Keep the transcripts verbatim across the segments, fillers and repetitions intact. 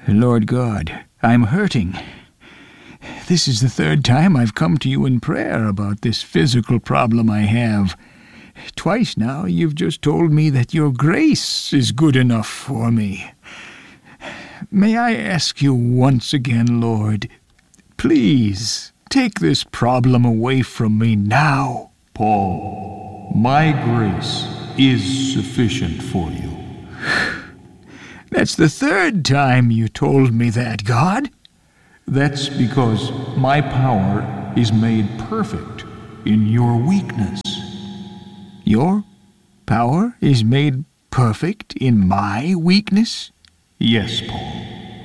Lord God, I'm hurting. This is the third time I've come to you in prayer about this physical problem I have. Twice now you've just told me that your grace is good enough for me. May I ask you once again, Lord, please take this problem away from me now. Paul, my grace is sufficient for you. That's the third time you told me that, God. That's because my power is made perfect in your weakness. Your power is made perfect in my weakness? Yes, Paul.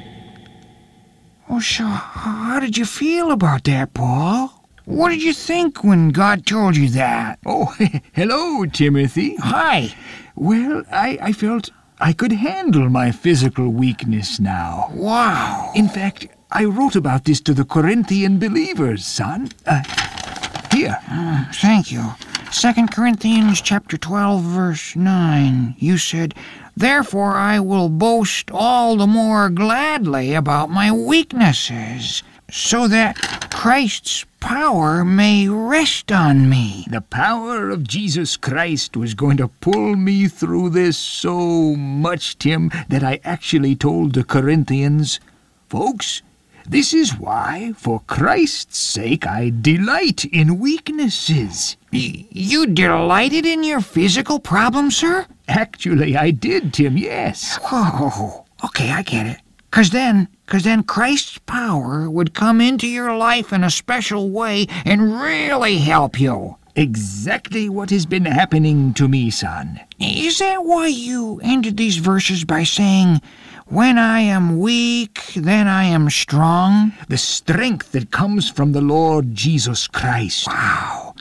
Oh, so how did you feel about that, Paul? What did you think when God told you that? Oh, hello, Timothy. Hi. Well, I, I felt I could handle my physical weakness now. Wow. In fact, I wrote about this to the Corinthian believers, son. Uh, here. Uh, thank you. Second Corinthians chapter twelve, verse nine. You said, "Therefore I will boast all the more gladly about my weaknesses, so that Christ's power may rest on me." The power of Jesus Christ was going to pull me through this so much, Tim, that I actually told the Corinthians, "Folks, this is why, for Christ's sake, I delight in weaknesses." Y- you delighted in your physical problem, sir? Actually, I did, Tim, yes. Oh, okay, I get it. Cause then, cause then Christ's power would come into your life in a special way and really help you. Exactly what has been happening to me, son. Is that why you ended these verses by saying, "When I am weak, then I am strong"? The strength that comes from the Lord Jesus Christ. Wow.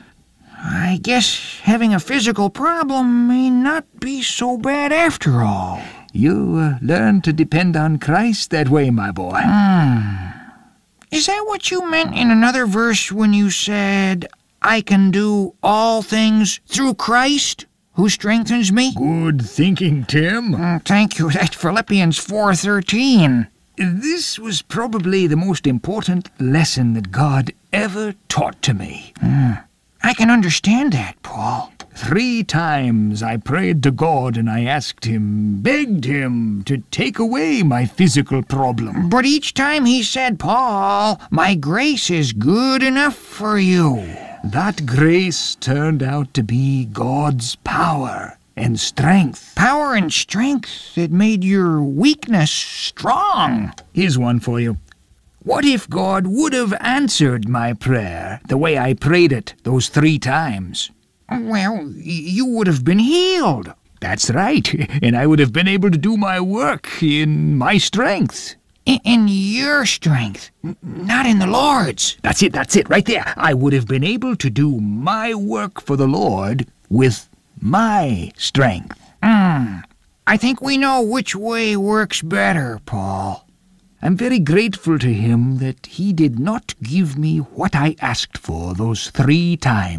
I guess having a physical problem may not be so bad after all. You uh, learn to depend on Christ that way, my boy. Hmm. Is that what you meant in another verse when you said, "I can do all things through Christ who strengthens me"? Good thinking, Tim. Mm, thank you. That's Philippians four thirteen. This was probably the most important lesson that God ever taught to me. Mm. I can understand that, Paul. Three times I prayed to God and I asked him, begged him to take away my physical problem. But each time he said, "Paul, my grace is good enough for you." That grace turned out to be God's power and strength. Power and strength that made your weakness strong. Here's one for you. What if God would have answered my prayer the way I prayed it those three times? Well, you would have been healed. That's right, and I would have been able to do my work in my strength. In, in your strength, not in the Lord's. That's it, that's it, right there. I would have been able to do my work for the Lord with my strength. Hmm. I think we know which way works better, Paul. I'm very grateful to him that he did not give me what I asked for those three times.